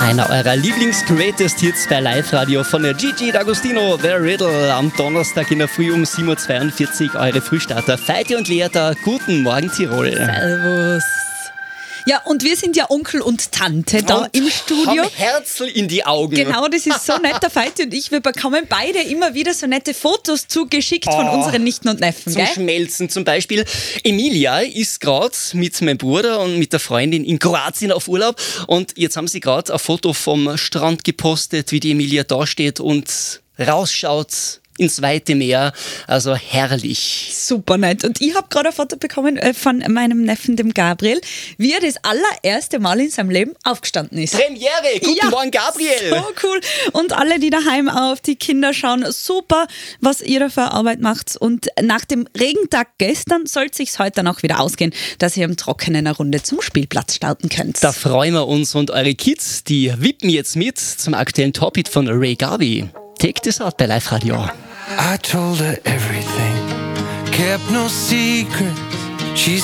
Einer eurer Lieblings-Greatest Hits bei Live-Radio von der Gigi D'Agostino, The Riddle. Am Donnerstag in der Früh um 7.42 Uhr eure Frühstarter Feiti und Lea da. Guten Morgen, Tirol. Servus. Ja, und wir sind ja Onkel und Tante da im Studio. Haben Herzl in die Augen. Genau, das ist so nett, der Feiti und ich. Wir bekommen beide immer wieder so nette Fotos zugeschickt von unseren Nichten und Neffen. Zum Gell? Schmelzen zum Beispiel. Emilia ist gerade mit meinem Bruder und mit der Freundin in Kroatien auf Urlaub. Und jetzt haben sie gerade ein Foto vom Strand gepostet, wie die Emilia da steht und rausschaut ins weite Meer. Also herrlich. Super nett. Und ich habe gerade ein Foto bekommen von meinem Neffen, dem Gabriel, wie er das allererste Mal in seinem Leben aufgestanden ist. Premiere! Guten Morgen, Gabriel! So cool. Und alle, die daheim auf die Kinder schauen, super, was ihr da für Arbeit macht. Und nach dem Regentag gestern soll es sich heute dann auch wieder ausgehen, dass ihr im Trockenen eine Runde zum Spielplatz starten könnt. Da freuen wir uns und eure Kids, die wippen jetzt mit zum aktuellen Top-Hit von Ray Garvey. Take this out bei Live Radio. I told her everything, kept no secrets. She